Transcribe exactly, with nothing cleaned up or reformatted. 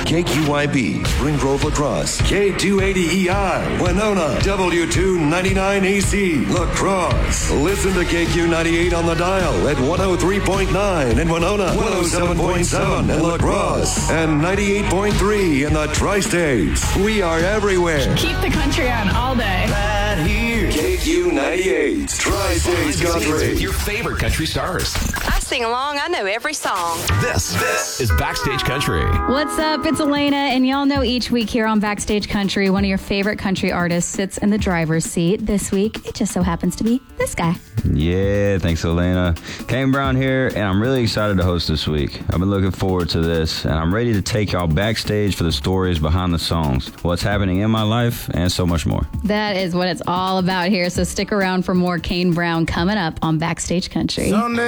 K Q I B, Spring Grove La Crosse, K two eighty E I, Winona, W two ninety-nine A C, La Crosse. Listen to K Q ninety-eight on the dial at one oh three point nine in Winona, one oh seven point seven in La Crosse, and ninety-eight point three in the Tri-States. We are everywhere. Keep the country on all day. Right here. K Q ninety-eight, Tri-States Country. With your favorite country stars. I sing along. I know every song. This, this is Backstage Country. What's up? It's Elena, and y'all know each week here on Backstage Country, one of your favorite country artists sits in the driver's seat. This week, it just so happens to be this guy. Yeah, thanks, Elena. Kane Brown here, and I'm really excited to host this week. I've been looking forward to this, and I'm ready to take y'all backstage for the stories behind the songs, what's happening in my life, and so much more. That is what it's all about here, so stick around for more Kane Brown coming up on Backstage Country. Sunday.